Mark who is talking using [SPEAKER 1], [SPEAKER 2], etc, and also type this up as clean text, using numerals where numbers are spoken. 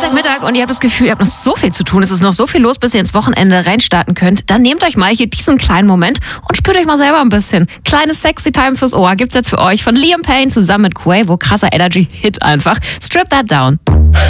[SPEAKER 1] Freitagmittag und ihr habt das Gefühl, ihr habt noch so viel zu tun. Es ist noch so viel los, bis ihr ins Wochenende reinstarten könnt. Dann nehmt euch mal hier diesen kleinen Moment und spürt euch mal selber ein bisschen. Kleines Sexy Time fürs Ohr gibt's jetzt für euch von Liam Payne zusammen mit Quavo. Krasser Energy-Hit einfach. Strip That Down.